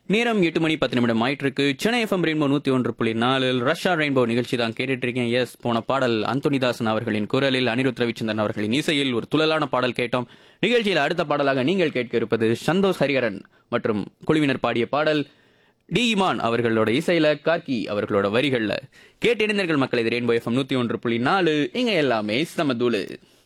நேரம் 8 மணி 10 நிமிடம் ஆயிட்டிருக்கு. Chennai FM rainbow 101.4 Russia rainbow நிகழ்ச்சி தான் கேட்டுட்டு இருக்கேன். எஸ், போன பாடல் அந்தோனிதாசன் அவர்களின் குரலில், அனிருத் ரவிச்சந்திரன் அவர்களின் இசையில் ஒரு துள்ளலான பாடல் கேட்டோம். நிகழ்ச்சியில் அடுத்த பாடலாக நீங்கள் கேட்க இருப்பது சந்தோஷ் ஹரிஹரன் மற்றும் குழுவினர் பாடிய பாடல். டி இமான் அவர்களோட இசையில, கார்கி அவர்களோட வரிகள்ல கேட்டு இணைந்தர்கள் மக்கள். இது ரெயின்போ எஃப்எம் 101.4. இங்க எல்லாமே சமதூளு.